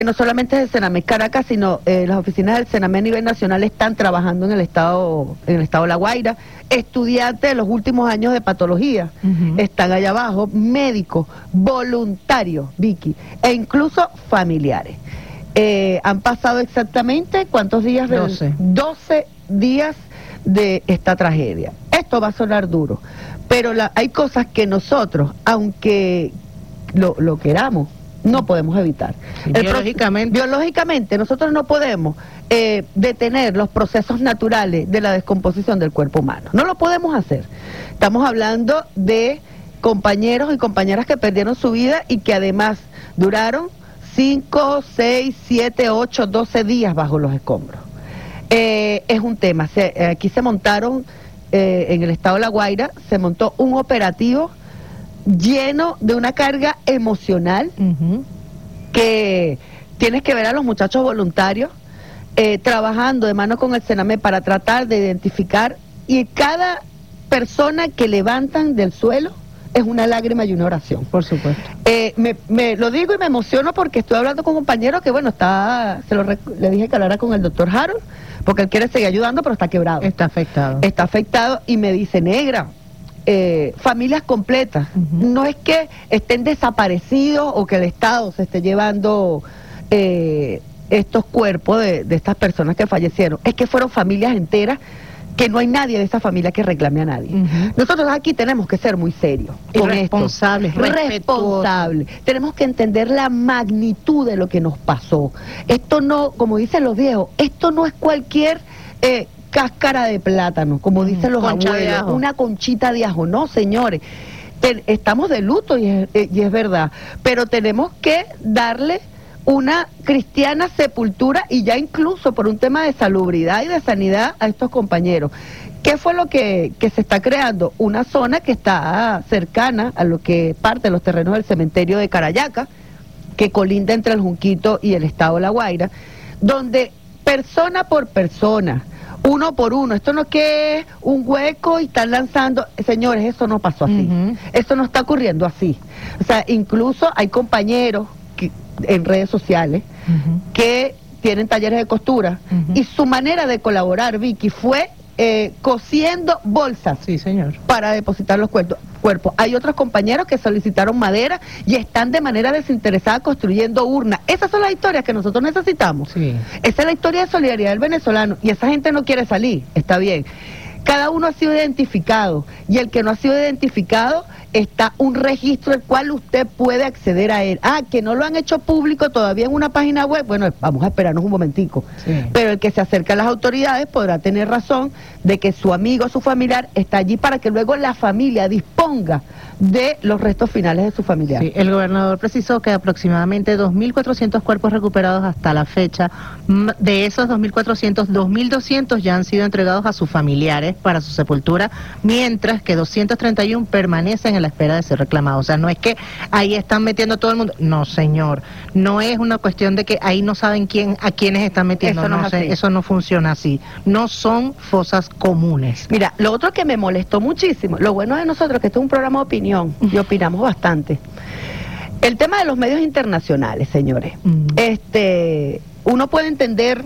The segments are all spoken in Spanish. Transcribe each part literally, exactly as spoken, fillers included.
No solamente es el Sename Caracas, sino eh, las oficinas del Sename a nivel nacional están trabajando en el estado en el estado de La Guaira. Estudiantes de los últimos años de patología uh-huh. están allá abajo, médicos, voluntarios, Vicky, e incluso familiares. Eh, han pasado exactamente, ¿cuántos días? doce. doce días de esta tragedia. Esto va a sonar duro, pero la, hay cosas que nosotros, aunque lo, lo queramos, no podemos evitar. Sí, biológicamente. Biológicamente nosotros no podemos eh, detener los procesos naturales de la descomposición del cuerpo humano. No lo podemos hacer. Estamos hablando de compañeros y compañeras que perdieron su vida y que además duraron cinco, seis, siete, ocho, doce días bajo los escombros. Eh, es un tema. Se, aquí se montaron, eh, en el estado de La Guaira, se montó un operativo lleno de una carga emocional uh-huh. que tienes que ver a los muchachos voluntarios eh, trabajando de mano con el Sename para tratar de identificar, y cada persona que levantan del suelo es una lágrima y una oración. Por supuesto. Eh, me, me lo digo y me emociono porque estoy hablando con un compañero que, bueno, está, se lo rec- le dije que hablara con el doctor Harold, porque él quiere seguir ayudando, pero está quebrado. Está afectado. Está afectado y me dice, negra, Eh, familias completas, uh-huh. no es que estén desaparecidos o que el Estado se esté llevando eh, estos cuerpos de, de estas personas que fallecieron, es que fueron familias enteras que no hay nadie de esa familia que reclame a nadie. Uh-huh. Nosotros aquí tenemos que ser muy serios con responsables, esto, responsables, tenemos que entender la magnitud de lo que nos pasó. Esto no, como dicen los viejos, esto no es cualquier eh, cáscara de plátano, como dicen los Concha abuelos, una conchita de ajo. No, señores, Ten, estamos de luto y es, y es verdad, pero tenemos que darle una cristiana sepultura, y ya incluso por un tema de salubridad y de sanidad a estos compañeros. ¿Qué fue lo que, que se está creando? Una zona que está cercana a lo que parte de los terrenos del cementerio de Carayaca, que colinda entre el Junquito y el estado de La Guaira, donde persona por persona, uno por uno, esto no es que es un hueco y están lanzando, señores, eso no pasó así, uh-huh. eso no está ocurriendo así. O sea, incluso hay compañeros que, en redes sociales uh-huh. que tienen talleres de costura uh-huh. y su manera de colaborar, Vicky, fue eh, cosiendo bolsas sí, señor. para depositar los cuerpos. cuerpos. Hay otros compañeros que solicitaron madera y están de manera desinteresada construyendo urnas. Esas son las historias que nosotros necesitamos. Sí. Esa es la historia de solidaridad del venezolano, y esa gente no quiere salir, está bien. Cada uno ha sido identificado, y el que no ha sido identificado está un registro al cual usted puede acceder a él. Ah, que no lo han hecho público todavía en una página web, bueno, vamos a esperarnos un momentico. Sí. Pero el que se acerca a las autoridades podrá tener razón de que su amigo, su familiar está allí, para que luego la familia disponga de los restos finales de su familiar. Sí, el gobernador precisó que aproximadamente dos mil cuatrocientos cuerpos recuperados hasta la fecha. De esos dos mil cuatrocientos, dos mil doscientos ya han sido entregados a sus familiares para su sepultura, mientras que doscientos treinta y uno permanecen en la espera de ser reclamados. O sea, no es que ahí están metiendo todo el mundo. No, señor. No es una cuestión de que ahí no saben quién a quiénes están metiendo. Eso no, no sé, eso no funciona así. No son fosas comunes. Mira, lo otro que me molestó muchísimo, lo bueno de nosotros que esto es un programa de opinión y opinamos bastante. El tema de los medios internacionales, señores. Uh-huh. Este, uno puede entender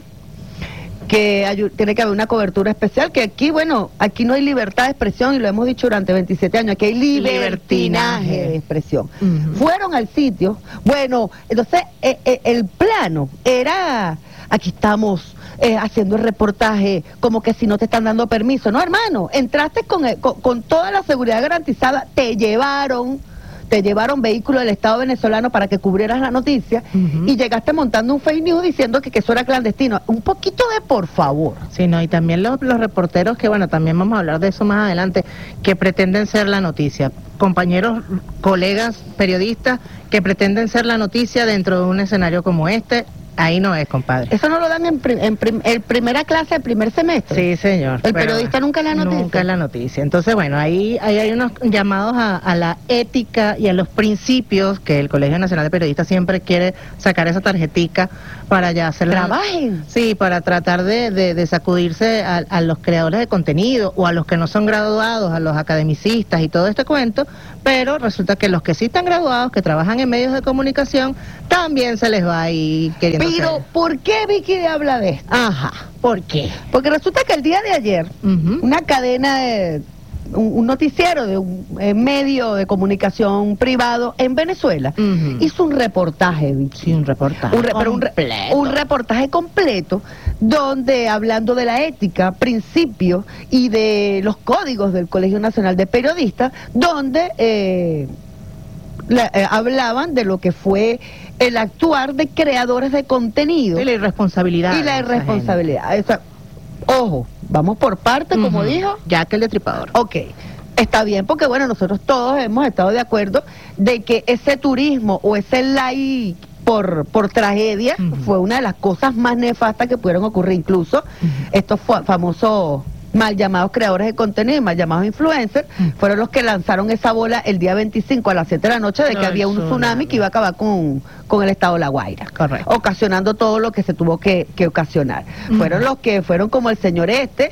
que hay, tiene que haber una cobertura especial, que aquí, bueno, aquí no hay libertad de expresión, y lo hemos dicho durante veintisiete años, aquí hay libertinaje, libertinaje. de expresión. Uh-huh. Fueron al sitio, bueno, entonces eh, eh, el plano era, aquí estamos eh, haciendo el reportaje, como que si no te están dando permiso. No, hermano, entraste con, con, con toda la seguridad garantizada, te llevaron... te llevaron vehículos del Estado venezolano para que cubrieras la noticia, uh-huh. y llegaste montando un fake news diciendo que, que eso era clandestino. Un poquito de por favor. Sí, no, y también los, los reporteros, que bueno, también vamos a hablar de eso más adelante, que pretenden ser la noticia. Compañeros, colegas, periodistas, que pretenden ser la noticia dentro de un escenario como este. Ahí no es, compadre. ¿Eso no lo dan en, prim en, prim en primera clase, el primer semestre? Sí, señor. ¿El periodista nunca es la noticia? Nunca es la noticia. Entonces, bueno, ahí, ahí hay unos llamados a, a la ética y a los principios que el Colegio Nacional de Periodistas siempre quiere sacar esa tarjetica para ya hacer... ¡Trabajen! Sí, para tratar de, de, de sacudirse a, a los creadores de contenido o a los que no son graduados, a los academicistas y todo este cuento, pero resulta que los que sí están graduados, que trabajan en medios de comunicación, también se les va ahí queriendo. Pero, ser. ¿por qué Vicky habla de esto? Ajá, ¿por qué? Porque resulta que el día de ayer, uh-huh. una cadena de... Un, un noticiero de un eh, medio de comunicación privado en Venezuela uh-huh. hizo un reportaje, Vicky. Sí, un reportaje un, re, pero un, re, un reportaje completo donde, hablando de la ética, principios y de los códigos del Colegio Nacional de Periodistas, donde eh, la, eh, hablaban de lo que fue el actuar de creadores de contenido y la irresponsabilidad y la irresponsabilidad. O sea, ojo, vamos por parte, como uh-huh. dijo Jack el Destripador. Ok, está bien, porque bueno, nosotros todos hemos estado de acuerdo de que ese turismo o ese like por, por tragedia uh-huh. fue una de las cosas más nefastas que pudieron ocurrir. Incluso uh-huh. estos famosos mal llamados creadores de contenido, mal llamados influencers, uh-huh. fueron los que lanzaron esa bola el día veinticinco a las siete de la noche de no, que había un tsunami no. que iba a acabar con, con el estado de La Guaira. Correcto. Ocasionando todo lo que se tuvo que, que ocasionar. Uh-huh. Fueron los que fueron como el señor este,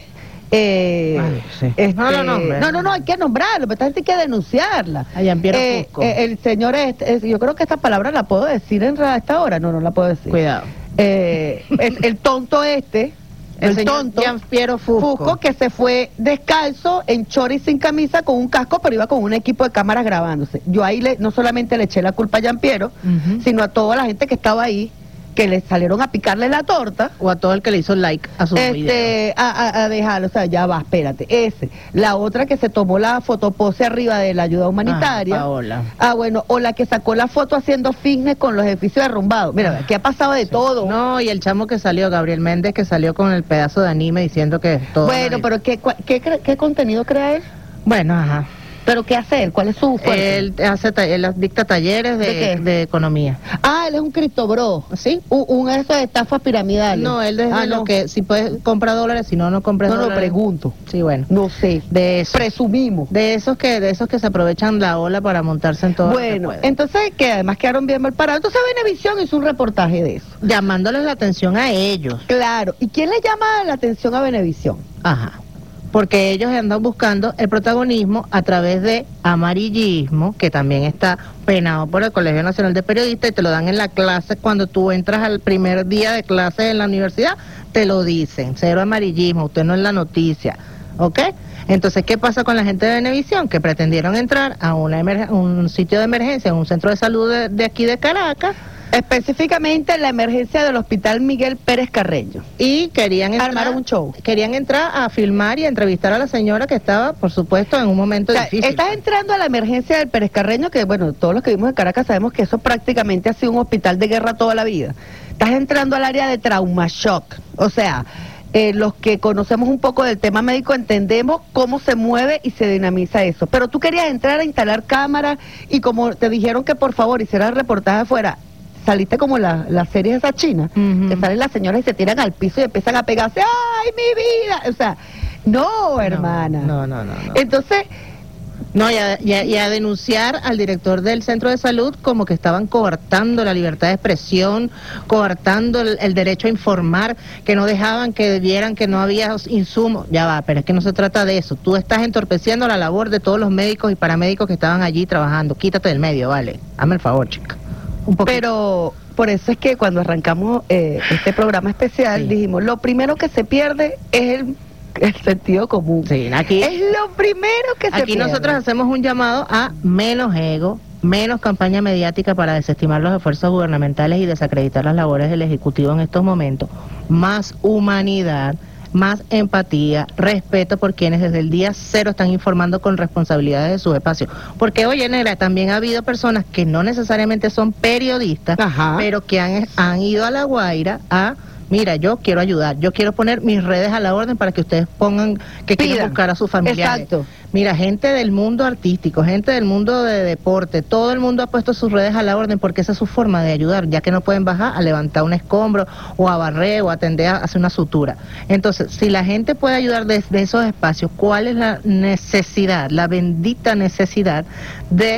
Eh, Ay, sí. este, no, no, no, no, no, no, hay que nombrarlo, pero esta gente hay que denunciarla. A Gianpiero eh, Fusco. eh, el señor este, es, yo creo que esta palabra la puedo decir en a esta hora, no, no la puedo decir. Cuidado. Eh, el, el tonto este, el, el tonto Gianpiero Fusco. Fusco, que se fue descalzo, en chori sin camisa, con un casco, pero iba con un equipo de cámaras grabándose. Yo ahí le, no solamente le eché la culpa a Gianpiero, uh-huh. sino a toda la gente que estaba ahí, que le salieron a picarle la torta. O a todo el que le hizo like a su este, video. A, a, a dejarlo, o sea, ya va, espérate. Ese. La otra que se tomó la fotopose arriba de la ayuda humanitaria. Ah, Paola. Ah, bueno, o la que sacó la foto haciendo fitness con los edificios derrumbados. Mira, ah, ¿qué ha pasado de sí. todo? No, y el chamo que salió, Gabriel Méndez, que salió con el pedazo de anime diciendo que todo... Bueno, pero ¿qué, qué, qué, qué contenido crea él? Bueno, ajá. ¿Pero qué hace él? ¿Cuál es su fuerte? Él, hace, él dicta talleres de, ¿De, de economía. Ah, él es un criptobro. ¿Sí? Un, un eso de estafas piramidales. No, él desde ah, lo no. que si puedes comprar dólares, si no, no compras no, dólares. No, lo pregunto. Sí, bueno. No sé. De eso. Presumimos. De esos que de esos que se aprovechan la ola para montarse en todo. Bueno, lo que entonces, que además quedaron bien mal parados. Entonces Venevisión hizo un reportaje de eso. Llamándoles la atención a ellos. Claro. ¿Y quién le llama la atención a Venevisión? Ajá. Porque ellos andan buscando el protagonismo a través de amarillismo, que también está penado por el Colegio Nacional de Periodistas, y te lo dan en la clase cuando tú entras al primer día de clase en la universidad, te lo dicen, cero amarillismo, usted no es la noticia, ¿ok? Entonces, ¿qué pasa con la gente de Venevisión? Que pretendieron entrar a una emerg- un sitio de emergencia, un centro de salud de, de aquí de Caracas, específicamente en la emergencia del Hospital Miguel Pérez Carreño. Y querían entrar, armaron un show. Querían entrar a filmar y a entrevistar a la señora que estaba, por supuesto, en un momento o sea, difícil. Estás entrando a la emergencia del Pérez Carreño, que bueno, todos los que vivimos en Caracas sabemos que eso prácticamente ha sido un hospital de guerra toda la vida. Estás entrando al área de trauma shock, o sea... Eh, los que conocemos un poco del tema médico entendemos cómo se mueve y se dinamiza eso. Pero tú querías entrar a instalar cámaras y como te dijeron que por favor hicieras el reportaje afuera, saliste como la, la serie esa china, uh-huh. que salen las señoras y se tiran al piso y empiezan a pegarse, ¡ay, mi vida! O sea, no, hermana. No, no, no, no. no. Entonces... No, y a, y, a, y a denunciar al director del centro de salud como que estaban coartando la libertad de expresión, coartando el, el derecho a informar, que no dejaban que vieran que no había insumos. Ya va, pero es que no se trata de eso. Tú estás entorpeciendo la labor de todos los médicos y paramédicos que estaban allí trabajando. Quítate del medio, vale. Hazme el favor, chica. Un pero por eso es que cuando arrancamos eh, este programa especial sí. dijimos, lo primero que se pierde es el... el sentido común. Sí, aquí es lo primero que se Aquí pierde. Nosotros hacemos un llamado a menos ego, menos campaña mediática para desestimar los esfuerzos gubernamentales y desacreditar las labores del Ejecutivo en estos momentos, más humanidad, más empatía, respeto por quienes desde el día cero están informando con responsabilidades de sus espacios. Porque, oye, negra, también ha habido personas que no necesariamente son periodistas, Ajá. pero que han, han ido a La Guaira a... Mira, yo quiero ayudar, yo quiero poner mis redes a la orden para que ustedes pongan que Pidan. quieren buscar a sus familiares. Exacto. Mira, gente del mundo artístico, gente del mundo de deporte, todo el mundo ha puesto sus redes a la orden porque esa es su forma de ayudar, ya que no pueden bajar a levantar un escombro o a barrer o a atender a hacer una sutura. Entonces, si la gente puede ayudar desde esos espacios, ¿cuál es la necesidad, la bendita necesidad de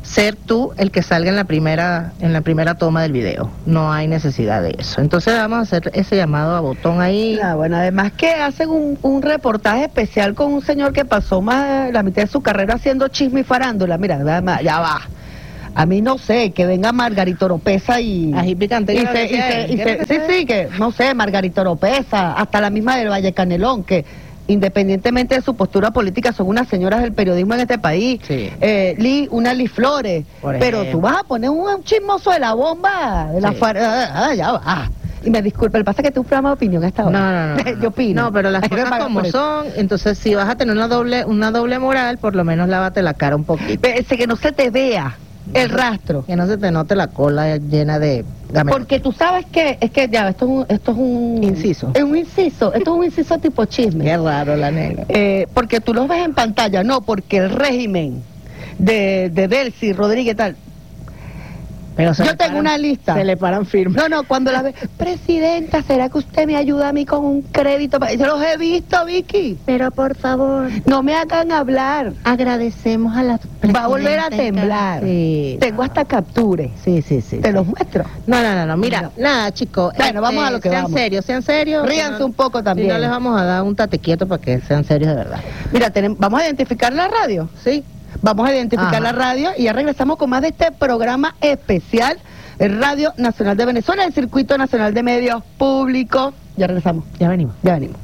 ser tú el que salga en la primera en la primera toma del video. No hay necesidad de eso. Entonces vamos a hacer ese llamado a botón ahí. Ah, bueno, además que hacen un, un reportaje especial con un señor que pasó más la mitad de su carrera haciendo chisme y farándula. Mira, ya va. A mí no sé, que venga Margarito Oropesa y... Ají picante. Y se, y se, y se, sí, sí, que no sé, Margarito Oropesa, hasta la misma del Valle Canelón, que independientemente de su postura política, son unas señoras del periodismo en este país. Sí. Eh, Lee, una Lee Flores. Por Pero ejemplo. tú vas a poner un, un chismoso de la bomba, de la Sí. far... ah, ya va. Y me disculpa, el pasa que tú un programa de opinión a esta hora. No, no, no. Yo opino. No, pero las Hay que cosas pagar como por eso. son, entonces si vas a tener una doble una doble moral, por lo menos lávate la cara un poquito. Ese que no se te vea el rastro. Que no se te note la cola llena de gametos. Porque tú sabes que, es que ya, esto es un, esto es un Inciso. Es un inciso, esto es un inciso tipo chisme. Qué raro la negra. Eh, porque tú los ves en pantalla, no, porque el régimen de, de Delcy Rodríguez tal. Pero se Yo le tengo paran- una lista. Se le paran firmes. No, no, cuando las ves, presidenta, ¿será que usted me ayuda a mí con un crédito? pa-?" Yo los he visto, Vicky. Pero por favor, No me hagan hablar. agradecemos a la Va a volver a presidenta en temblar. ca- Sí. Tengo hasta capture. Sí, sí, sí. Te sí. los muestro. No, no, no, no, mira, No. nada, chicos. Bueno, vamos a lo que sean vamos. serios, sean serios. Ríanse Si no- un poco también. Si no les vamos a dar un tate quieto para que sean serios de verdad. Mira, tenemos, vamos a identificar la radio. ¿Sí? Vamos a identificar Ajá. la radio y ya regresamos con más de este programa especial, el Radio Nacional de Venezuela, el Circuito Nacional de Medios Públicos. Ya regresamos, Ya venimos. ya venimos.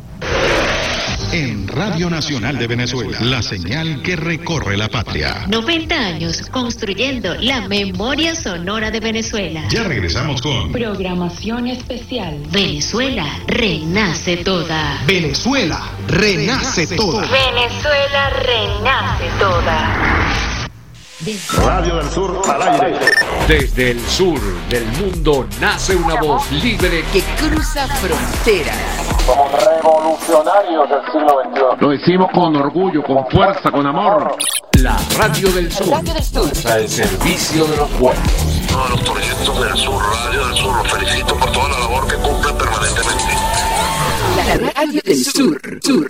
En Radio Nacional de Venezuela, la señal que recorre la patria. noventa años construyendo la memoria sonora de Venezuela. Ya regresamos con Programación especial. Venezuela renace toda. Venezuela renace toda. Venezuela renace toda. Radio del Sur al aire. Desde el sur del mundo nace una voz libre que cruza fronteras. Somos revolucionarios del siglo veintiuno. Lo decimos con orgullo, con fuerza, con amor. La Radio del Sur. Al servicio de los pueblos. Todos los proyectos del Sur, Radio del Sur, los felicito por toda la labor que cumplen permanentemente. La Radio del Sur. Sur.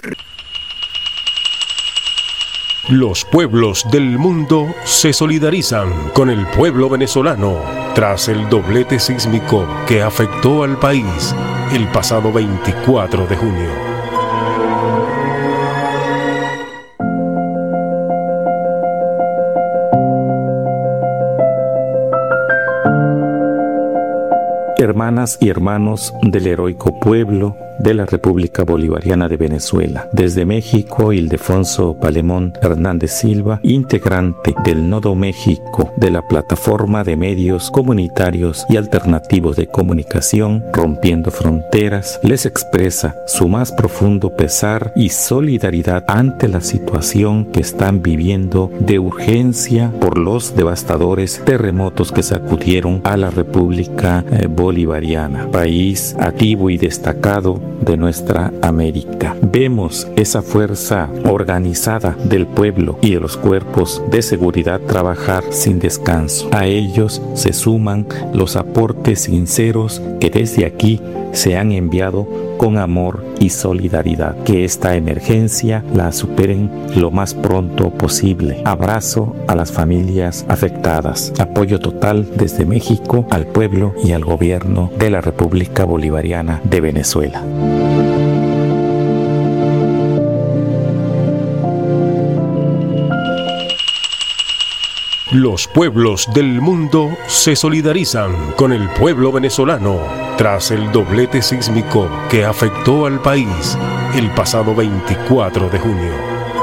Los pueblos del mundo se solidarizan con el pueblo venezolano tras el doblete sísmico que afectó al país el pasado veinticuatro de junio. Hermanas y hermanos del heroico pueblo de la República Bolivariana de Venezuela. Desde México, Ildefonso Palemón Hernández Silva, integrante del Nodo México de la Plataforma de Medios Comunitarios y Alternativos de Comunicación Rompiendo Fronteras, les expresa su más profundo pesar y solidaridad ante la situación que están viviendo de urgencia por los devastadores terremotos que sacudieron a la República eh, Bolivariana, país activo y destacado de nuestra América. Vemos esa fuerza organizada del pueblo y de los cuerpos de seguridad trabajar sin descanso. A ellos se suman los aportes sinceros que desde aquí se han enviado con amor y solidaridad. Que esta emergencia la superen lo más pronto posible. Abrazo a las familias afectadas. Apoyo total desde México al pueblo y al gobierno de la República Bolivariana de Venezuela. Los pueblos del mundo se solidarizan con el pueblo venezolano tras el doblete sísmico que afectó al país el pasado veinticuatro de junio.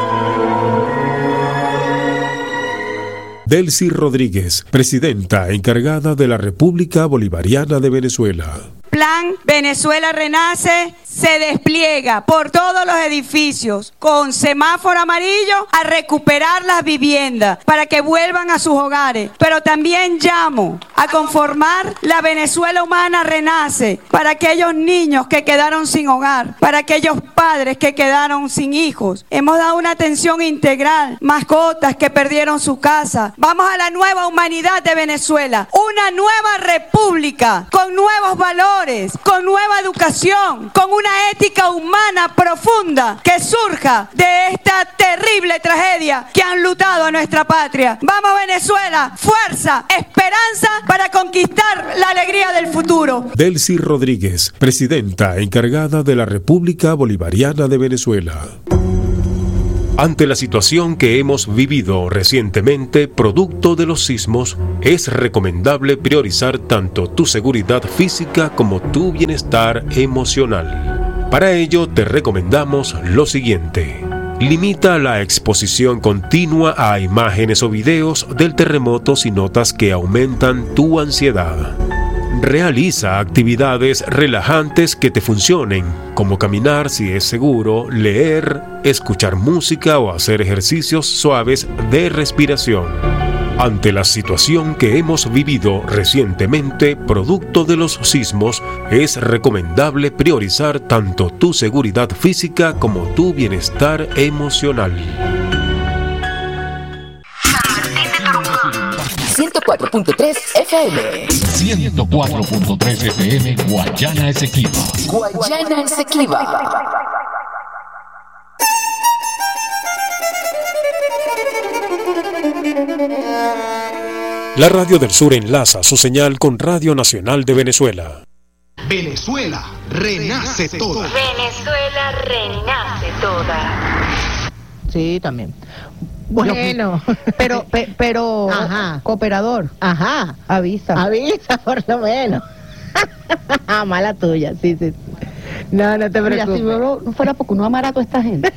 Delcy Rodríguez, presidenta encargada de la República Bolivariana de Venezuela. Plan Venezuela Renace se despliega por todos los edificios con semáforo amarillo a recuperar las viviendas para que vuelvan a sus hogares. Pero también llamo a conformar la Venezuela Humana Renace para aquellos niños que quedaron sin hogar, para aquellos padres que quedaron sin hijos. Hemos dado una atención integral, mascotas que perdieron su casa. Vamos a la nueva humanidad de Venezuela, una nueva república con nuevos valores, valores, con nueva educación, con una ética humana profunda que surja de esta terrible tragedia que han lutado a nuestra patria. Vamos Venezuela, fuerza, esperanza para conquistar la alegría del futuro. Delcy Rodríguez, presidenta encargada de la República Bolivariana de Venezuela. Ante la situación que hemos vivido recientemente, producto de los sismos, es recomendable priorizar tanto tu seguridad física como tu bienestar emocional. Para ello, te recomendamos lo siguiente. Limita la exposición continua a imágenes o videos del terremoto si notas que aumentan tu ansiedad. Realiza actividades relajantes que te funcionen, como caminar si es seguro, leer, escuchar música o hacer ejercicios suaves de respiración. Ante la situación que hemos vivido recientemente, producto de los sismos, es recomendable priorizar tanto tu seguridad física como tu bienestar emocional. ciento cuatro punto tres F M. ciento cuatro punto tres F M, Guayana Esequiba. Guayana Esequiba. La Radio del Sur enlaza su señal con Radio Nacional de Venezuela. Venezuela renace toda. Venezuela renace toda. Sí, también. Bueno, pero, pe, pero, ajá. Cooperador, Ajá. avisa. Avisa por lo menos. Mala tuya, sí, sí. No, no te preocupes. Mira, si yo no fuera porque uno amara a toda esta gente.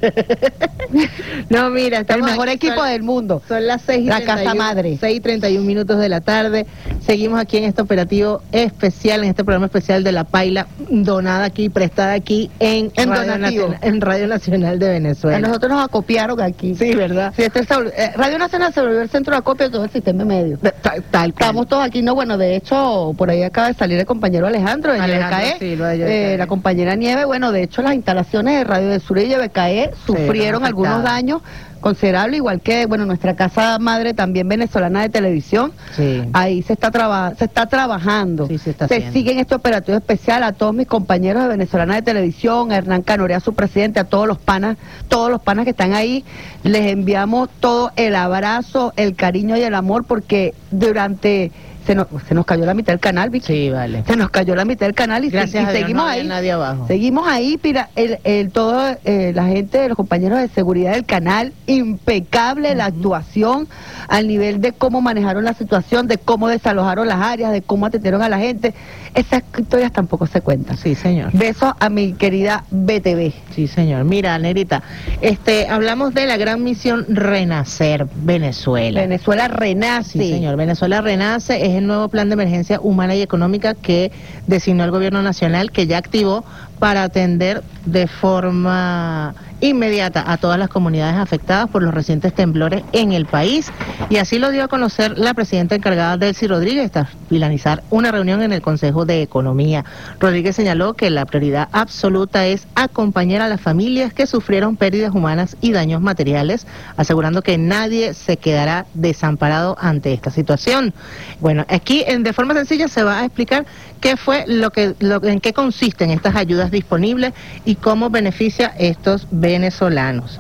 No, mira, estamos el mejor aquí, equipo son, del mundo. Son las seis y la treinta y uno, casa madre. seis y treinta y un minutos de la tarde. Seguimos aquí en este operativo especial, en este programa especial de La Paila, donada aquí, prestada aquí en, en, Radio, Nacional, en Radio Nacional de Venezuela. A nosotros nos acopiaron aquí. Sí, ¿verdad? Sí, este es, eh, Radio Nacional se volvió el centro de acopio de todo el sistema medio. Tal, tal Estamos todos aquí, no, bueno, de hecho, por ahí acaba de salir el compañero Alejandro de Alejandro, Y B K E, sí, lo de Y B K E. eh, la compañera Nieve. Bueno, de hecho, las instalaciones de Radio del Sur y Y B K E sufrieron sí, algunos daños considerables, igual que, bueno, nuestra casa madre también venezolana de televisión. Sí. Ahí se está traba se está trabajando. Sí, se está se haciendo. sigue en este operativo especial a todos mis compañeros de Venezolana de Televisión, a Hernán Canorea, su presidente, a todos los panas, todos los panas que están ahí. Les enviamos todo el abrazo, el cariño y el amor, porque durante... Se nos, se nos cayó la mitad del canal, Vicky. Sí, vale. Se nos cayó la mitad del canal y, Gracias y a Dios, seguimos no había ahí. nadie abajo. Seguimos ahí, mira, el, el, todo, eh, la gente, los compañeros de seguridad del canal, impecable uh-huh. la actuación al nivel de cómo manejaron la situación, de cómo desalojaron las áreas, de cómo atendieron a la gente. Esas historias tampoco se cuentan. Sí, señor. Besos a mi querida B T V. Sí, señor. Mira, Nerita, este, hablamos de la gran misión Renacer Venezuela. Venezuela renace. Sí, señor. Venezuela renace es el nuevo plan de emergencia humana y económica que designó el gobierno nacional, que ya activó para atender de forma inmediata a todas las comunidades afectadas por los recientes temblores en el país, y así lo dio a conocer la presidenta encargada Delcy Rodríguez tras finalizar una reunión en el Consejo de Economía. Rodríguez señaló que la prioridad absoluta es acompañar a las familias que sufrieron pérdidas humanas y daños materiales, asegurando que nadie se quedará desamparado ante esta situación. Bueno, aquí en, de forma sencilla se va a explicar qué fue lo que, lo, en qué consisten estas ayudas disponibles y cómo beneficia a estos venezolanos.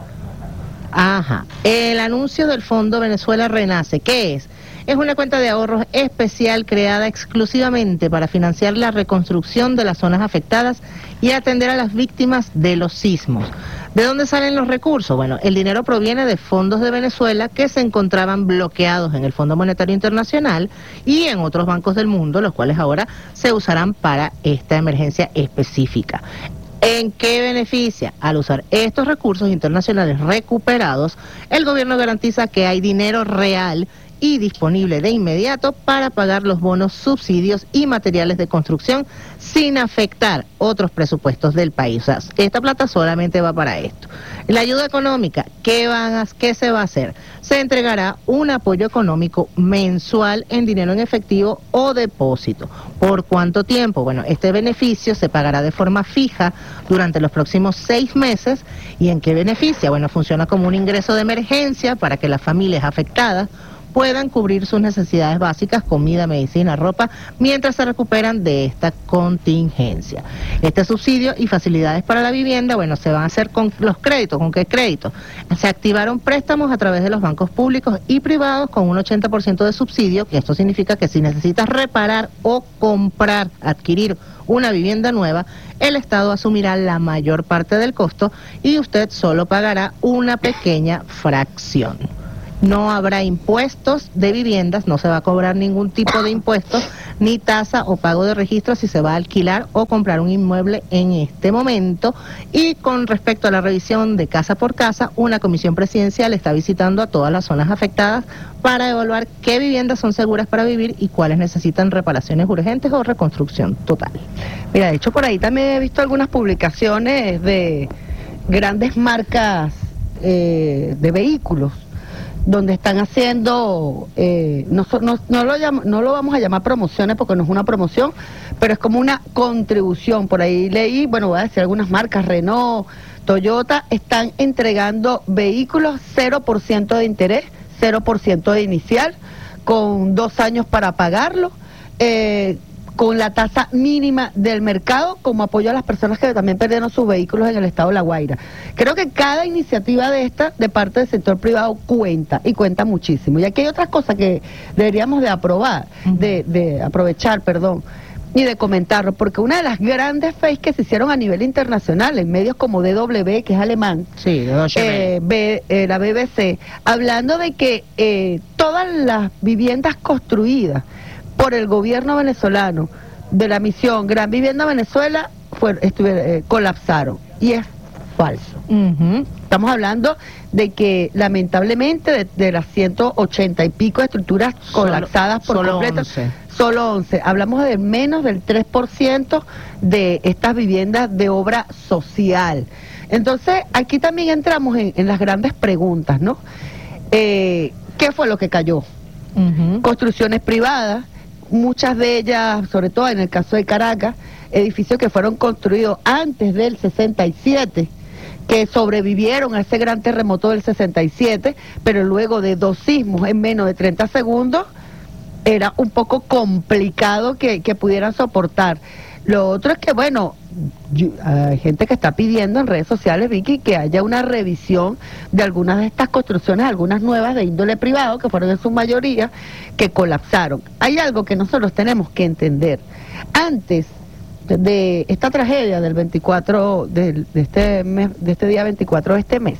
Ajá. El anuncio del Fondo Venezuela Renace, ¿qué es? Es una cuenta de ahorros especial creada exclusivamente para financiar la reconstrucción de las zonas afectadas y atender a las víctimas de los sismos. ¿De dónde salen los recursos? Bueno, el dinero proviene de fondos de Venezuela que se encontraban bloqueados en el Fondo Monetario Internacional y en otros bancos del mundo, los cuales ahora se usarán para esta emergencia específica. ¿En qué beneficia? Al usar estos recursos internacionales recuperados, el gobierno garantiza que hay dinero real y disponible de inmediato para pagar los bonos, subsidios y materiales de construcción sin afectar otros presupuestos del país. O sea, esta plata solamente va para esto. La ayuda económica, ¿qué, van a, ¿qué se va a hacer? Se entregará un apoyo económico mensual en dinero en efectivo o depósito. ¿Por cuánto tiempo? Bueno, este beneficio se pagará de forma fija durante los próximos seis meses. ¿Y en qué beneficia? Bueno, funciona como un ingreso de emergencia para que las familias afectadas puedan cubrir sus necesidades básicas, comida, medicina, ropa, mientras se recuperan de esta contingencia. Este subsidio y facilidades para la vivienda, bueno, se van a hacer con los créditos. ¿Con qué créditos? Se activaron préstamos a través de los bancos públicos y privados con un ochenta por ciento de subsidio, que esto significa que si necesitas reparar o comprar, adquirir una vivienda nueva, el Estado asumirá la mayor parte del costo y usted solo pagará una pequeña fracción. No habrá impuestos de viviendas, no se va a cobrar ningún tipo de impuestos, ni tasa o pago de registro si se va a alquilar o comprar un inmueble en este momento. Y con respecto a la revisión de casa por casa, una comisión presidencial está visitando a todas las zonas afectadas para evaluar qué viviendas son seguras para vivir y cuáles necesitan reparaciones urgentes o reconstrucción total. Mira, de hecho por ahí también he visto algunas publicaciones de grandes marcas eh, de vehículos donde están haciendo, eh, no, no, no, lo llamo, no lo vamos a llamar promociones porque no es una promoción, pero es como una contribución. Por ahí leí, bueno, voy a decir algunas marcas, Renault, Toyota, están entregando vehículos cero por ciento de interés, cero por ciento de inicial, con dos años para pagarlo, eh, con la tasa mínima del mercado, como apoyo a las personas que también perdieron sus vehículos en el estado de La Guaira. Creo que cada iniciativa de esta, de parte del sector privado, cuenta, y cuenta muchísimo. Y aquí hay otras cosas que deberíamos de aprobar, uh-huh. de, de aprovechar, perdón, y de comentarlo, porque una de las grandes fakes que se hicieron a nivel internacional, en medios como D W, que es alemán, sí, de eh, B, eh, la B B C, hablando de que eh, todas las viviendas construidas por el gobierno venezolano de la misión Gran Vivienda Venezuela fue, eh, colapsaron, y es falso. Uh-huh. Estamos hablando de que lamentablemente de, de las ciento ochenta y pico de estructuras solo, colapsadas por completo, once. Solo once. Hablamos de menos del tres por ciento de estas viviendas de obra social. Entonces aquí también entramos en, en las grandes preguntas, ¿no? Eh, ¿qué fue lo que cayó? Uh-huh. Construcciones privadas, muchas de ellas, sobre todo en el caso de Caracas, edificios que fueron construidos antes del sesenta y siete, que sobrevivieron a ese gran terremoto del sesenta y siete, pero luego de dos sismos en menos de treinta segundos, era un poco complicado que, que pudieran soportar. Lo otro es que, bueno, yo, hay gente que está pidiendo en redes sociales, Vicky, que haya una revisión de algunas de estas construcciones, algunas nuevas de índole privado, que fueron en su mayoría, que colapsaron. Hay algo que nosotros tenemos que entender. Antes de esta tragedia del veinticuatro, de, de, este mes, de este día veinticuatro de este mes,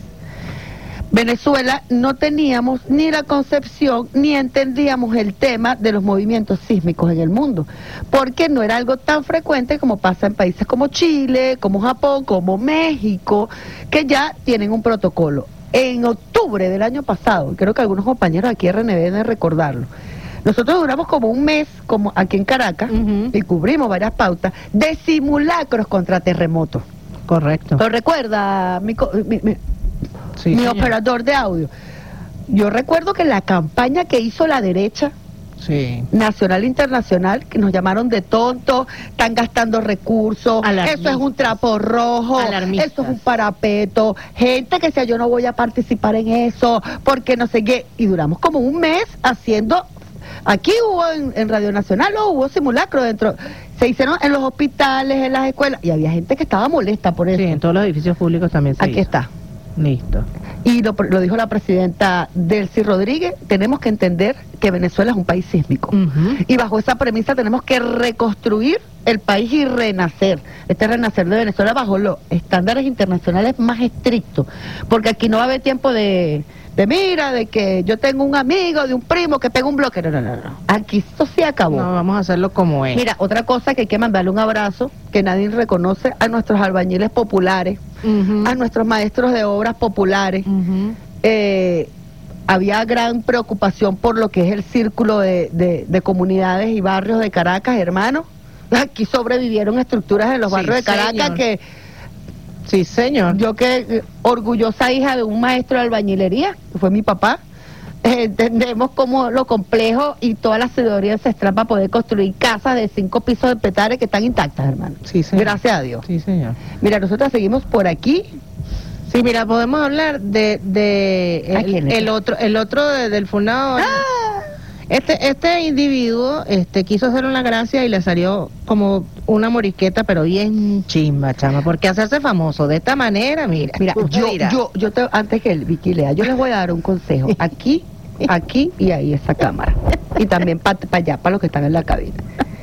Venezuela no teníamos ni la concepción ni entendíamos el tema de los movimientos sísmicos en el mundo, porque no era algo tan frecuente como pasa en países como Chile, como Japón, como México, que ya tienen un protocolo. En octubre del año pasado, creo que algunos compañeros aquí de R N B deben recordarlo, nosotros duramos como un mes, como aquí en Caracas, uh-huh. y cubrimos varias pautas de simulacros contra terremotos. Correcto. ¿Lo recuerda mi, mi, mi, sí, mi operador de audio? Yo recuerdo que la campaña que hizo la derecha, sí, nacional e internacional, que nos llamaron de tontos, están gastando recursos, eso es un trapo rojo, alarmistas, eso es un parapeto, gente que decía yo no voy a participar en eso, porque no sé qué, y duramos como un mes haciendo. Aquí hubo en, en Radio Nacional, ¿no? Hubo simulacro dentro, se hicieron en los hospitales, en las escuelas, y había gente que estaba molesta por eso. Sí, en todos los edificios públicos también se Aquí hizo. está. Listo. Y lo, lo dijo la presidenta Delcy Rodríguez, tenemos que entender que Venezuela es un país sísmico. Uh-huh. Y bajo esa premisa tenemos que reconstruir el país y renacer. Este renacer de Venezuela bajo los estándares internacionales más estrictos. Porque aquí no va a haber tiempo de, de mira, de que yo tengo un amigo, de un primo que pega un bloque. No, no, no, no. Aquí esto se acabó. No, vamos a hacerlo como es. Mira, otra cosa que hay que mandarle un abrazo, que nadie reconoce, a nuestros albañiles populares, uh-huh, a nuestros maestros de obras populares. Uh-huh. eh, había gran preocupación por lo que es el círculo de, de, de comunidades y barrios de Caracas, hermanos. Aquí sobrevivieron estructuras en los sí, barrios de Caracas, señor. que... Sí, señor. Yo que orgullosa hija de un maestro de albañilería, que fue mi papá, eh, entendemos como lo complejo y toda la sabiduría ancestral para poder construir casas de cinco pisos de petare que están intactas, hermano. Sí, señor. Gracias a Dios. Sí, señor. Mira, nosotros seguimos por aquí. Sí, mira, podemos hablar de, de el, el otro, el otro de, del fundador. ¡Ah! Este este individuo este quiso hacer una gracia y le salió como una morisqueta, pero bien chimba, chama, porque hacerse famoso de esta manera, mira, Mira, yo, yo, yo te, antes que el Vicky lea, yo les voy a dar un consejo, aquí, aquí y ahí esa cámara, y también para pa allá, para los que están en la cabina.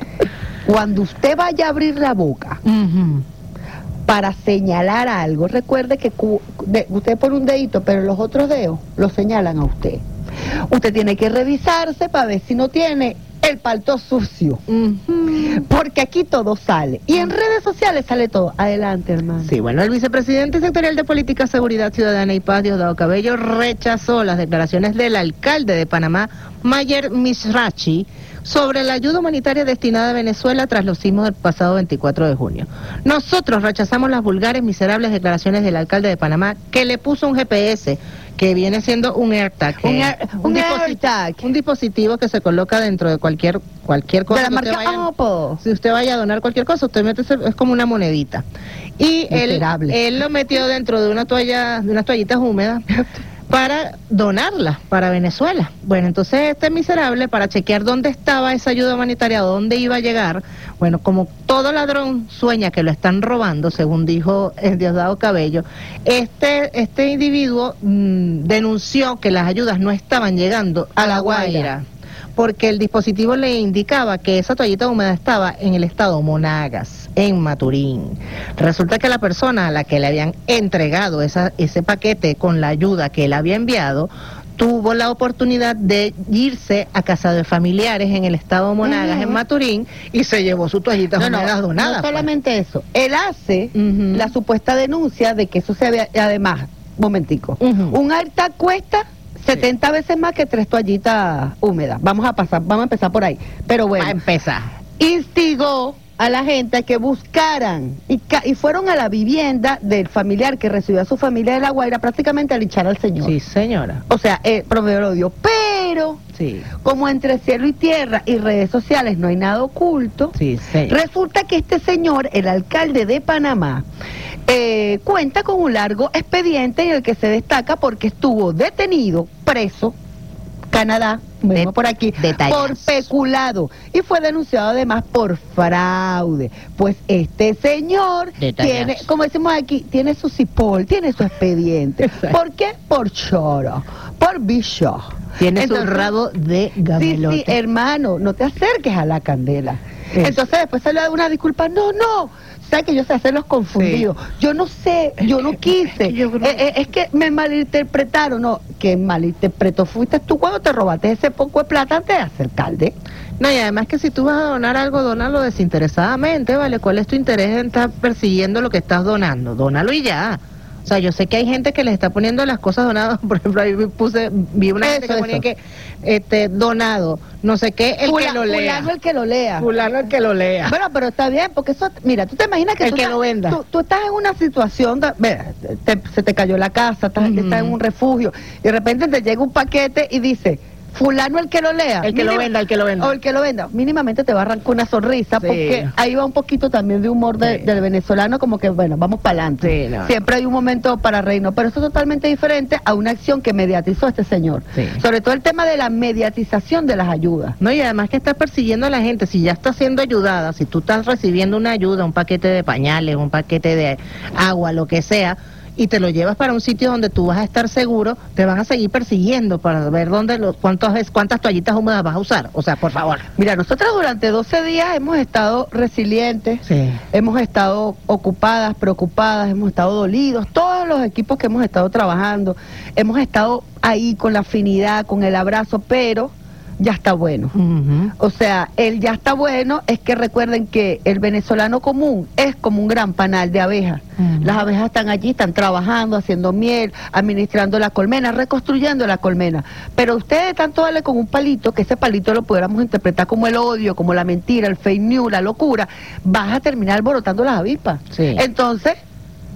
Cuando usted vaya a abrir la boca, uh-huh, para señalar algo, recuerde que cu de, usted pone un dedito, pero los otros dedos lo señalan a usted. Usted tiene que revisarse para ver si no tiene el palto sucio, uh-huh, porque aquí todo sale y en redes sociales sale todo. Adelante, hermano. Sí, bueno, el vicepresidente sectorial de Política, Seguridad Ciudadana y Paz, Diosdado Cabello, rechazó las declaraciones del alcalde de Panamá, Mayer Mizrachi, sobre la ayuda humanitaria destinada a Venezuela tras los sismos del pasado veinticuatro de junio. Nosotros rechazamos las vulgares, miserables declaraciones del alcalde de Panamá, que le puso un G P S, que viene siendo un AirTag, un, air, un, un, dispositivo, un dispositivo que se coloca dentro de cualquier cualquier cosa. De la que marca vaya, Oppo. Si usted vaya a donar cualquier cosa, usted mete, es como una monedita. Y él, él lo metió dentro de una toalla, de unas toallitas húmedas, para donarla para Venezuela. Bueno, entonces este miserable, para chequear dónde estaba esa ayuda humanitaria, dónde iba a llegar, bueno, como todo ladrón sueña que lo están robando, según dijo el Diosdado Cabello, este este individuo mmm, denunció que las ayudas no estaban llegando a La Guaira, porque el dispositivo le indicaba que esa toallita húmeda estaba en el estado Monagas, en Maturín. Resulta que la persona a la que le habían entregado esa, ese paquete con la ayuda que él había enviado, tuvo la oportunidad de irse a casa de familiares en el estado Monagas, uh-huh, en Maturín, y se llevó su toallita no, húmeda no, donada. No solamente pues. Eso, él hace uh-huh. la supuesta denuncia de que eso se había, además, momentico, uh-huh. un AirTag cuesta setenta sí. veces más que tres toallitas húmedas. Vamos a pasar, vamos a empezar por ahí. Pero bueno, va a empezar. Instigó a la gente a que buscaran y, y fueron a la vivienda del familiar que recibió a su familia de La Guaira prácticamente a linchar al señor. Sí, señora. O sea, eh, proveedor odio. Pero, sí, como entre cielo y tierra y redes sociales no hay nada oculto, sí, resulta que este señor, el alcalde de Panamá, eh, cuenta con un largo expediente en el que se destaca porque estuvo detenido, preso, Canadá, de, por aquí, detalles. por peculado, y fue denunciado además por fraude. Pues este señor detalles. tiene, como decimos aquí, tiene su cipol, tiene su expediente. ¿Por qué? Por choro, por bicho. Tiene Entonces, su rabo de gamelote. Sí, sí, hermano, no te acerques a la candela. Eso. Entonces después se le da una disculpa, no, no, sabes que yo sé hacer los confundidos, sí. yo no sé, yo no quise, es que, creo... eh, eh, es que me malinterpretaron, no, que malinterpretó fuiste tú cuando te robaste ese poco de plata antes de ser alcalde. No, y además que si tú vas a donar algo, donalo desinteresadamente, ¿vale? ¿Cuál es tu interés en estar persiguiendo lo que estás donando? Dónalo y ya. O sea, yo sé que hay gente que les está poniendo las cosas donadas, por ejemplo, ahí puse, vi una eso, gente que ponía eso. que, este, donado, no sé qué, el Fula, que lo lea. Fulano el que lo lea. Fulano el que lo lea. Bueno, pero está bien, porque eso, mira, tú te imaginas que el tú, que estás, lo venda. Tú, tú estás en una situación, de, mira, te, se te cayó la casa, estás, uh-huh. estás en un refugio, y de repente te llega un paquete y dice... Fulano el que lo lea, el que Mínima, lo venda, el que lo venda, o el que lo venda, mínimamente te va a arrancar una sonrisa, sí. porque ahí va un poquito también de humor de, sí. del venezolano, como que bueno, vamos para adelante, sí, no. siempre hay un momento para reírnos, pero eso es totalmente diferente a una acción que mediatizó este señor, sí. sobre todo el tema de la mediatización de las ayudas. No, y además que está persiguiendo a la gente, si ya está siendo ayudada, si tú estás recibiendo una ayuda, un paquete de pañales, un paquete de agua, lo que sea, y te lo llevas para un sitio donde tú vas a estar seguro, te van a seguir persiguiendo para ver dónde los, cuántas, cuántas toallitas húmedas vas a usar. O sea, por favor. Mira, nosotros durante doce días hemos estado resilientes, sí. hemos estado ocupadas, preocupadas, hemos estado dolidos, todos los equipos que hemos estado trabajando, hemos estado ahí con la afinidad, con el abrazo, pero... ya está bueno. Uh-huh. O sea, el ya está bueno es que recuerden que el venezolano común es como un gran panal de abejas. Uh-huh. Las abejas están allí, están trabajando, haciendo miel, administrando la colmena, reconstruyendo la colmena. Pero ustedes tanto darle con un palito, que ese palito lo pudiéramos interpretar como el odio, como la mentira, el fake news, la locura, vas a terminar alborotando las avispas. Sí. Entonces...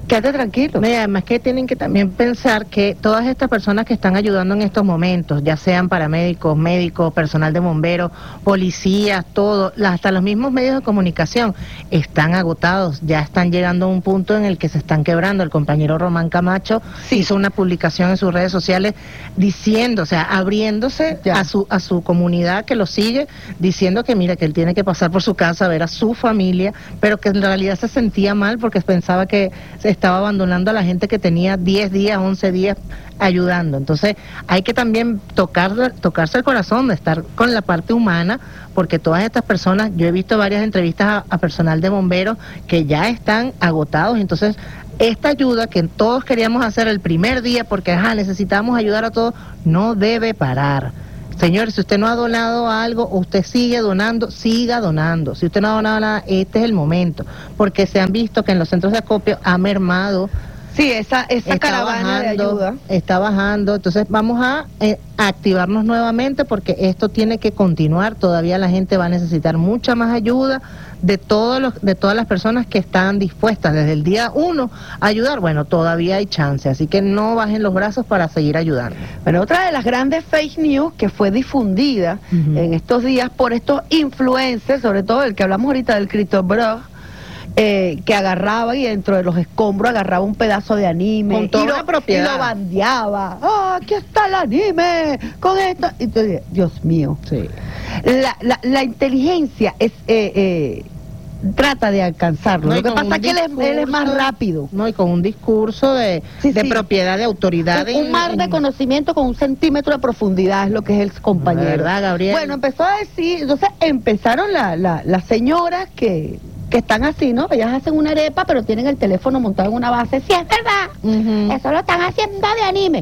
quédate tranquilo. No, y además que tienen que también pensar que todas estas personas que están ayudando en estos momentos, ya sean paramédicos, médicos, personal de bomberos, policías, todo, hasta los mismos medios de comunicación, están agotados, ya están llegando a un punto en el que se están quebrando. El compañero Román Camacho sí. hizo una publicación en sus redes sociales diciendo, o sea, abriéndose a su, a su comunidad que lo sigue, diciendo que mira, que él tiene que pasar por su casa a ver a su familia, pero que en realidad se sentía mal porque pensaba que se estaba abandonando a la gente que tenía diez días, once días ayudando. Entonces hay que también tocar, tocarse el corazón, de estar con la parte humana, porque todas estas personas, yo he visto varias entrevistas a, a personal de bomberos que ya están agotados. Entonces esta ayuda que todos queríamos hacer el primer día porque ajá, necesitamos ayudar a todos, no debe parar. Señor, si usted no ha donado algo, usted sigue donando, siga donando. Si usted no ha donado nada, este es el momento, porque se han visto que en los centros de acopio ha mermado. Sí, esa, esa caravana bajando, de ayuda. Está bajando, entonces vamos a, eh, a activarnos nuevamente porque esto tiene que continuar. Todavía la gente va a necesitar mucha más ayuda de todos los, de todas las personas que están dispuestas desde el día uno a ayudar. Bueno, todavía hay chance, así que no bajen los brazos para seguir ayudando. Bueno, otra de las grandes fake news que fue difundida uh-huh. en estos días por estos influencers, sobre todo el que hablamos ahorita del Cristo Bro, Eh, que agarraba y dentro de los escombros agarraba un pedazo de anime con toda y, lo, una propiedad. y lo bandeaba. ¡Ah, aquí está el anime! Con esto. Y entonces, Dios mío. Sí. La, la, la inteligencia es eh, eh, trata de alcanzarlo. No, lo que pasa es que él es, él es más rápido. No, y con un discurso de, sí, de sí. propiedad, de autoridad. Un, un mar en... de conocimiento con un centímetro de profundidad es lo que es el compañero. ¿Verdad, Gabriel? Bueno, empezó a decir, entonces empezaron la, la, las señoras que... que están así, ¿no? Ellas hacen una arepa, pero tienen el teléfono montado en una base. Sí, es verdad. Uh-huh. Eso lo están haciendo de anime.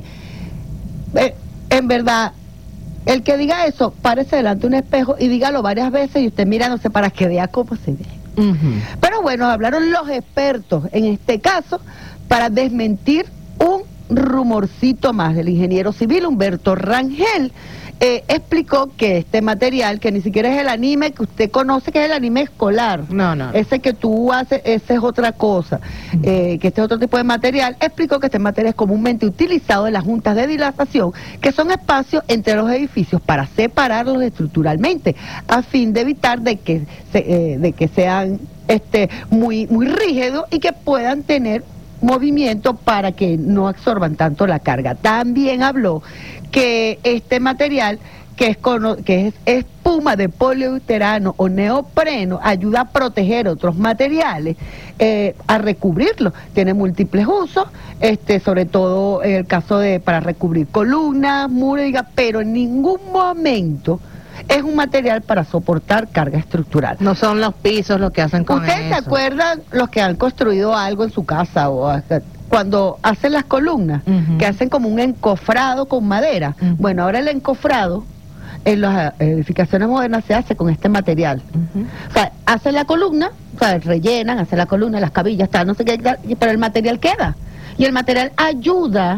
Eh, en verdad, el que diga eso, párese delante de un espejo y dígalo varias veces y usted mirándose para que vea cómo se ve. Uh-huh. Pero bueno, hablaron los expertos, en este caso, para desmentir un rumorcito más del ingeniero civil Humberto Rangel. Eh, explicó que este material, que ni siquiera es el anime que usted conoce, que es el anime escolar, no, no, no. ese que tú haces, ese es otra cosa, eh, que este es otro tipo de material, explicó que este material es comúnmente utilizado en las juntas de dilatación, que son espacios entre los edificios para separarlos estructuralmente, a fin de evitar de que, se, eh, de que sean este, muy, muy rígidos y que puedan tener movimiento para que no absorban tanto la carga. También habló que este material, que es, cono, que es espuma de poliuterano o neopreno, ayuda a proteger otros materiales, eh, a recubrirlos. Tiene múltiples usos, este, sobre todo en el caso de para recubrir columnas, muros, pero en ningún momento es un material para soportar carga estructural. No son los pisos los que hacen con ¿Ustedes eso? se acuerdan los que han construido algo en su casa o hasta cuando hacen las columnas, uh-huh. que hacen como un encofrado con madera? Uh-huh. Bueno, ahora el encofrado en las edificaciones modernas se hace con este material. Uh-huh. O sea, hacen la columna, o sea, rellenan, hacen la columna, las cabillas, tal, no sé qué, pero el material queda. Y el material ayuda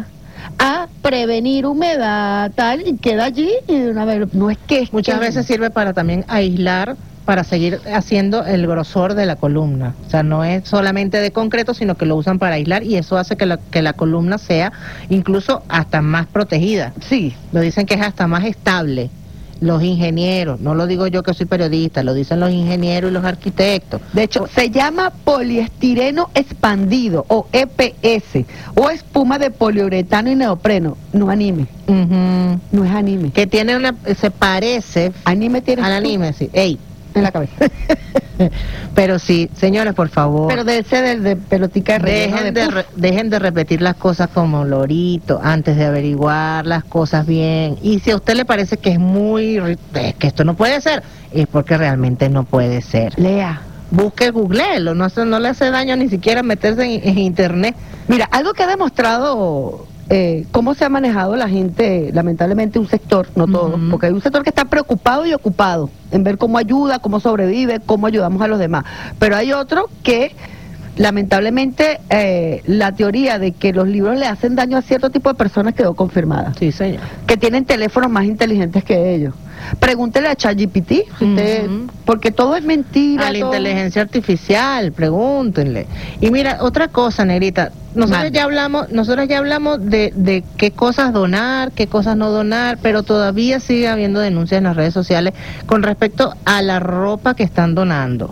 a prevenir humedad, tal, y queda allí, y una vez, no es que... Muchas que... veces sirve para también aislar, para seguir haciendo el grosor de la columna. O sea, no es solamente de concreto, sino que lo usan para aislar, y eso hace que la, que la columna sea incluso hasta más protegida. Sí. Lo dicen que es hasta más estable. Los ingenieros, no lo digo yo que soy periodista, lo dicen los ingenieros y los arquitectos. De hecho, se llama poliestireno expandido, o E P S, o espuma de poliuretano y neopreno, no anime. Uh-huh. No es anime. Que tiene una, se parece anime tiene al anime, sí. Ey, en la cabeza. Pero sí, señores, por favor. Pero debe ser el de pelotica de relleno. Dejen de, de, re, dejen de repetir las cosas como lorito antes de averiguar las cosas bien. Y si a usted le parece que es muy... Es que esto no puede ser, es porque realmente no puede ser. Lea. Busque, googleelo, no, no le hace daño ni siquiera meterse en, en internet. Mira, algo que ha demostrado... Eh, cómo se ha manejado la gente, lamentablemente un sector, no todo, uh-huh. porque hay un sector que está preocupado y ocupado en ver cómo ayuda, cómo sobrevive, cómo ayudamos a los demás, pero hay otro que lamentablemente eh, la teoría de que los libros le hacen daño a cierto tipo de personas quedó confirmada. Sí, señor. Que tienen teléfonos más inteligentes que ellos. Pregúntele a ChatGPT, si usted, Ujú. porque todo es mentira. A la todo- inteligencia artificial, pregúntenle. Y mira, otra cosa, Negrita, nosotros Mande. ya hablamos, nosotros ya hablamos de, de qué cosas donar, qué cosas no donar, pero todavía sigue habiendo denuncias en las redes sociales con respecto a la ropa que están donando.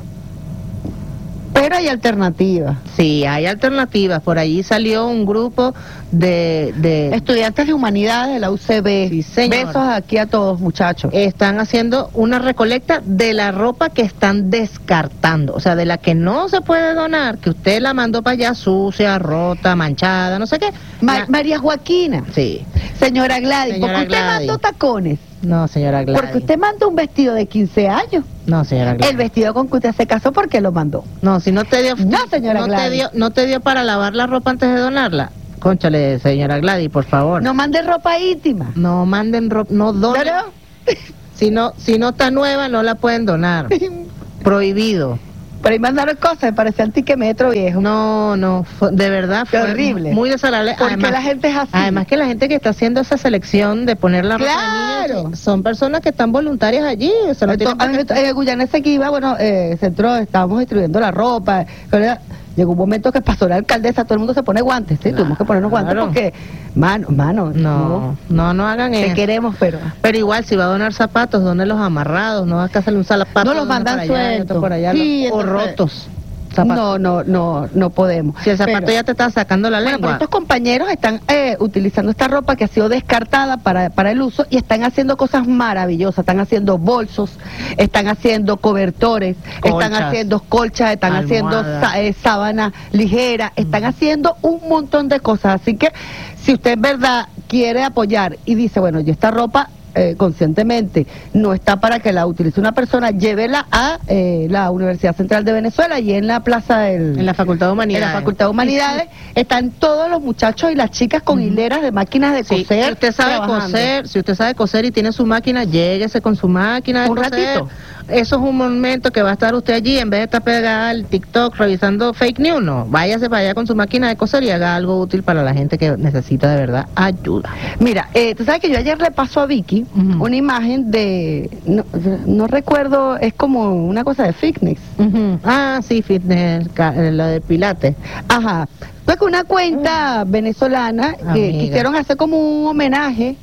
Pero hay alternativas. Sí, hay alternativas. Por allí salió un grupo de... de Estudiantes de humanidades de la U C B. Sí, señor. Besos aquí a todos, muchachos. Están haciendo una recolecta de la ropa que están descartando, o sea, de la que no se puede donar, que usted la mandó para allá sucia, rota, manchada, no sé qué. Ma- La- María Joaquina, Sí. señora Gladys, Señora porque usted Gladys. mandó tacones, No, señora Gladys. porque usted mandó un vestido de quince años. No, señora Gladys. El vestido con que usted se casó, ¿por qué lo mandó? No, si no te dio... No, señora no te Gladys. dio, no te dio para lavar la ropa antes de donarla. Cónchale, señora Gladys, por favor. No mande ropa íntima. No manden ropa, no donen. ¿Pero? Si no, si no está nueva, no la pueden donar. Prohibido. Por ahí mandaron cosas, me parecía antiquemetro viejo. No, no, fue- de verdad Qué fue horrible. muy desagradable. Porque Además- la gente es así. Además que la gente que está haciendo esa selección de poner la ropa de Claro. niños, son personas que están voluntarias allí. O sea, no Entonces, tienen a mí por qué- me- eh, Guyanese que iba, bueno, eh, centro, estábamos distribuyendo la ropa. pero era- Llegó un momento que pasó la alcaldesa, todo el mundo se pone guantes, ¿sí? Tuvimos que ponernos guantes Claro. porque, mano, mano, No, no, no hagan te eso. queremos, pero... Pero igual, si va a donar zapatos, los amarrados, no va a hacerle un zapato. No los de uno mandan para allá y otro sueltos. por allá, Sí, o entonces- rotos. Zapatos. No, no, no, no podemos. Si el zapato Pero- ya te está sacando la Bueno, pero lengua. estos compañeros están eh, utilizando esta ropa que ha sido descartada para, para el uso y están haciendo cosas maravillosas. Están haciendo bolsos, están haciendo cobertores, están Colchas. haciendo colchas, están haciendo Almohadas. sa- eh, sábanas ligeras, están haciendo un montón de cosas. Así que si usted en verdad quiere apoyar y dice, bueno, yo esta ropa eh, conscientemente no está para que la utilice una persona, llévela a eh, la Universidad Central de Venezuela y en la plaza del... En la Facultad de En Humanidades. la Facultad de Humanidades están todos los muchachos y las chicas con hileras de máquinas de Sí, coser. si usted sabe trabajando. coser, si usted sabe coser y tiene su máquina, lléguese con su máquina de Un coser. ratito. Eso es un momento que va a estar usted allí, en vez de estar pegada al TikTok revisando fake news, no. Váyase para allá con su máquina de coser y haga algo útil para la gente que necesita de verdad ayuda. Mira, eh, tú sabes que yo ayer le paso a Vicky Ujú. una imagen de, no, no recuerdo, es como una cosa de fitness. Ujú. Ah, sí, fitness, ca- eh, lo de pilates. Ajá. Fue que una cuenta venezolana que Amiga. quisieron hacer como un homenaje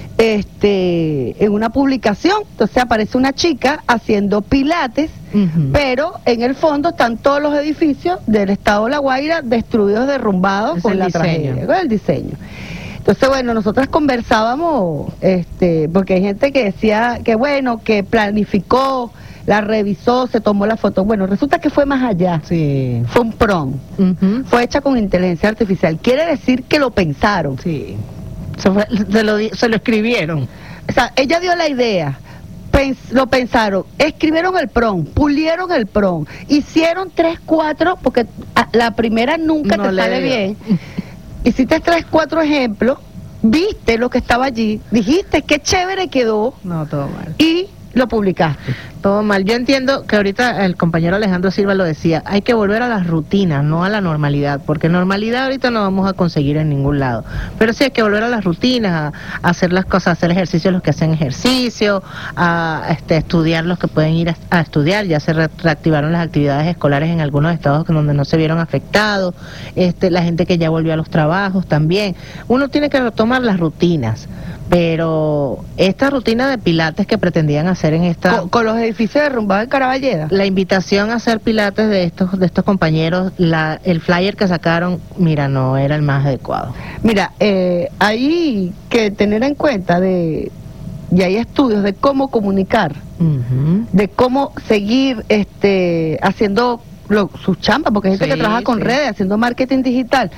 este en una publicación. Entonces aparece una chica haciendo pilates, Ujú. pero en el fondo están todos los edificios del estado de La Guaira destruidos, derrumbados Es con el la diseño. tragedia, con el diseño. Entonces, bueno, nosotras conversábamos, este, porque hay gente que decía que bueno, que planificó, la revisó, se tomó la foto. Bueno, resulta que fue más allá. Sí. Fue un prom. Ujú. Fue hecha con inteligencia artificial. Quiere decir que lo pensaron. Sí. Se, fue- se lo, di- se lo escribieron. O sea, ella dio la idea, pens- lo pensaron, escribieron el prom, pulieron el prom, hicieron tres, cuatro, porque a- la primera nunca No te le sale dio. bien. Hiciste tres, cuatro ejemplos, viste lo que estaba allí, dijiste qué chévere quedó No, todo mal. y lo publicaste. Todo mal. Yo entiendo que ahorita el compañero Alejandro Silva lo decía, hay que volver a las rutinas, no a la normalidad, porque normalidad ahorita no vamos a conseguir en ningún lado. Pero sí hay que volver a las rutinas, a, a hacer las cosas, a hacer ejercicio los que hacen ejercicio, a este, estudiar los que pueden ir a, a estudiar. Ya se re- reactivaron las actividades escolares en algunos estados que- donde no se vieron afectados, este, la gente que ya volvió a los trabajos también. Uno tiene que retomar las rutinas. Pero esta rutina de pilates que pretendían hacer en esta... Con, con los edificios derrumbados en Caraballeda. La invitación a hacer pilates de estos de estos compañeros, la, el flyer que sacaron, mira, no era el más adecuado. Mira, eh, hay que tener en cuenta de, y hay estudios de cómo comunicar, Ujú. de cómo seguir este haciendo lo, sus chambas, porque hay gente Sí, que trabaja con sí. redes, haciendo marketing digital.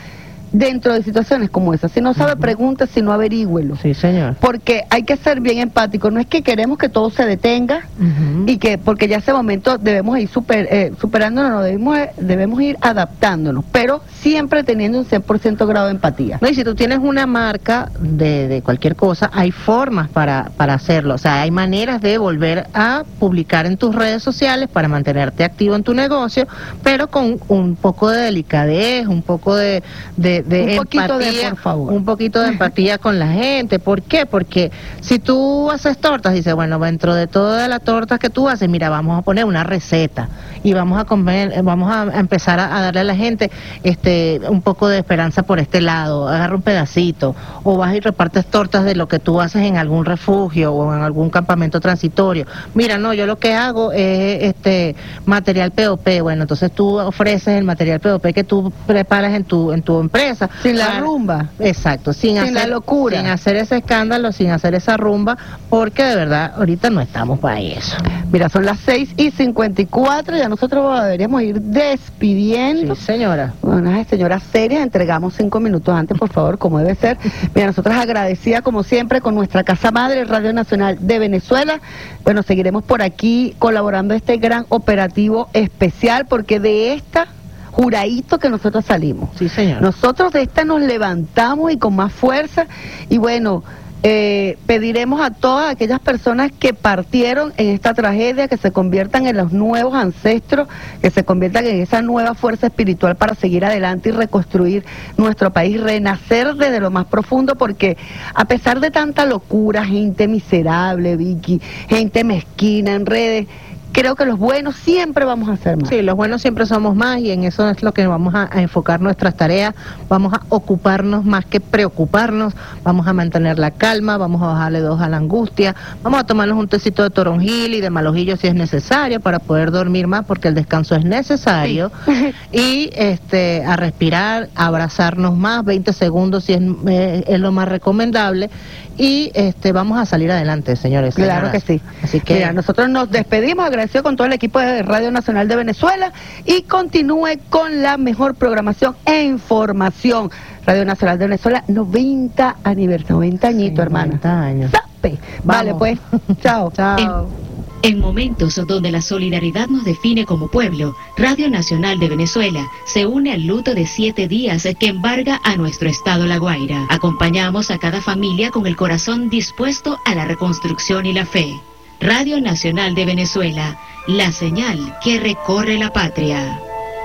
dentro de situaciones como esas. Si no sabe, uh-huh. pregunte, si no, averígüelo. Sí, señor. Porque hay que ser bien empático. No es que queremos que todo se detenga uh-huh. y que, porque ya ese momento debemos ir super, eh, superándonos, no, debemos, debemos ir adaptándonos, pero siempre teniendo un cien por ciento grado de empatía. No, y si tú tienes una marca de, de cualquier cosa, hay formas para, para hacerlo. O sea, hay maneras de volver a publicar en tus redes sociales para mantenerte activo en tu negocio, pero con un poco de delicadez, un poco de, de, de un empatía, poquito de, por favor. un poquito de empatía con la gente. ¿Por qué? Porque si tú haces tortas, dices, bueno, dentro de todas las tortas que tú haces, mira, vamos a poner una receta y vamos a comer, vamos a empezar a, a darle a la gente este un poco de esperanza por este lado, agarra un pedacito, o vas y repartes tortas de lo que tú haces en algún refugio o en algún campamento transitorio. Mira, no, yo lo que hago es este material P O P. Bueno, entonces tú ofreces el material P O P que tú preparas en tu en tu empresa. Sin la para, rumba. Exacto, sin, sin hacer, la locura. Sin hacer ese escándalo, sin hacer esa rumba, porque de verdad ahorita no estamos para eso. Mira, son las seis y cincuenta y cuatro, ya nosotros deberíamos ir despidiendo. Sí, señora. Unas señoras serias, entregamos cinco minutos antes, por favor, como debe ser. Mira, nosotros agradecida como siempre con nuestra casa madre, Radio Nacional de Venezuela. Bueno, seguiremos por aquí colaborando este gran operativo especial, porque de esta juradito que nosotros salimos. Sí, señor. Nosotros de esta nos levantamos y con más fuerza, y bueno, eh, pediremos a todas aquellas personas que partieron en esta tragedia que se conviertan en los nuevos ancestros, que se conviertan en esa nueva fuerza espiritual para seguir adelante y reconstruir nuestro país, renacer desde lo más profundo, porque a pesar de tanta locura, gente miserable, Vicky, gente mezquina en redes, creo que los buenos siempre vamos a ser más. Sí, los buenos siempre somos más, y en eso es lo que vamos a, a enfocar nuestras tareas. Vamos a ocuparnos más que preocuparnos, vamos a mantener la calma, vamos a bajarle dos a la angustia, vamos a tomarnos un tecito de toronjil y de malojillo si es necesario para poder dormir más, porque el descanso es necesario, sí. y este a respirar, a abrazarnos más, veinte segundos si es, eh, es lo más recomendable, y este vamos a salir adelante, señores. Claro señoras. que sí. Así que mira, nosotros nos despedimos, agradecido con todo el equipo de Radio Nacional de Venezuela, y continúe con la mejor programación e información. Radio Nacional de Venezuela, noventa aniversario, noventa añitos, sí, hermana. noventa años. ¡Sape! Vale, pues. Chao. Chao. En, en momentos donde la solidaridad nos define como pueblo, Radio Nacional de Venezuela se une al luto de siete días que embarga a nuestro estado La Guaira. Acompañamos a cada familia con el corazón dispuesto a la reconstrucción y la fe. Radio Nacional de Venezuela, la señal que recorre la patria.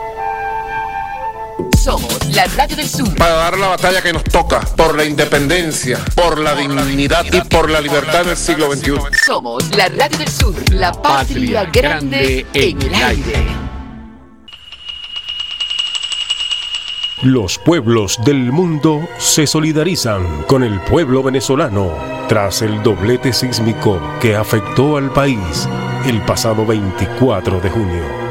Somos la Radio del Sur. Para dar la batalla que nos toca por la independencia, por la dignidad y por la libertad en el siglo veintiuno. Somos la Radio del Sur, la patria, patria grande, grande en el aire. Los pueblos del mundo se solidarizan con el pueblo venezolano tras el doblete sísmico que afectó al país el pasado veinticuatro de junio.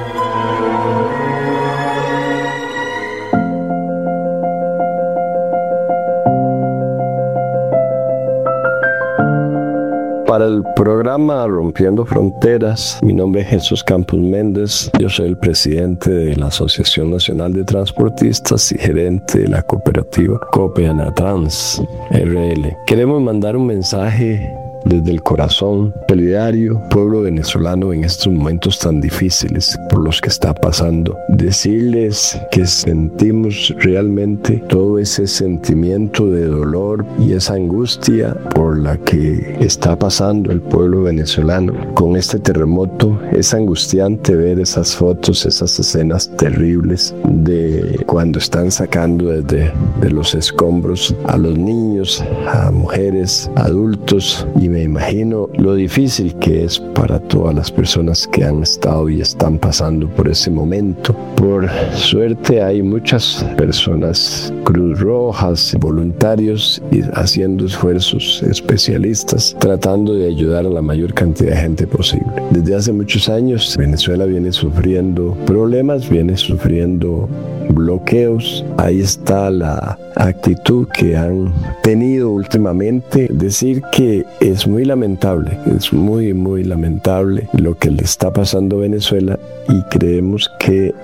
Para el programa Rompiendo Fronteras, mi nombre es Jesús Campos Méndez, yo soy el presidente de la Asociación Nacional de Transportistas y gerente de la cooperativa Copeanatrans R L. Queremos mandar un mensaje desde el corazón, solidario, pueblo venezolano en estos momentos tan difíciles por los que está pasando. Decirles que sentimos realmente todo ese sentimiento de dolor y esa angustia por la que está pasando el pueblo venezolano con este terremoto. Es angustiante ver esas fotos, esas escenas terribles de cuando están sacando desde de los escombros a los niños, a mujeres, adultos, y me imagino lo difícil que es para todas las personas que han estado y están pasando por ese momento. Por suerte hay muchas personas, Cruz Rojas, voluntarios, y haciendo esfuerzos, especialistas, tratando de ayudar a la mayor cantidad de gente posible. Desde hace muchos años Venezuela viene sufriendo problemas, viene sufriendo bloqueos. Ahí está la actitud que han tenido últimamente. Decir que es muy lamentable, es muy muy lamentable lo que le está pasando a Venezuela, y creemos que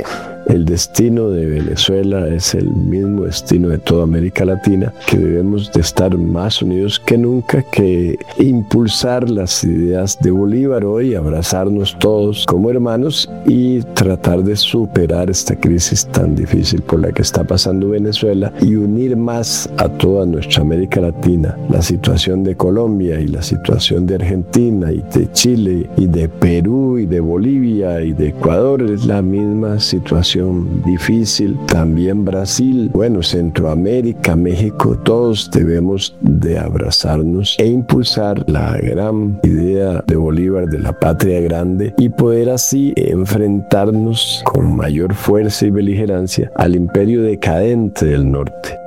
El destino de Venezuela es el mismo destino de toda América Latina, que debemos de estar más unidos que nunca, que impulsar las ideas de Bolívar hoy, abrazarnos todos como hermanos y tratar de superar esta crisis tan difícil por la que está pasando Venezuela y unir más a toda nuestra América Latina. La situación de Colombia y la situación de Argentina y de Chile y de Perú y de Bolivia y de Ecuador es la misma situación difícil. También Brasil, bueno, Centroamérica, México, todos debemos de abrazarnos e impulsar la gran idea de Bolívar de la patria grande y poder así enfrentarnos con mayor fuerza y beligerancia al imperio decadente del norte.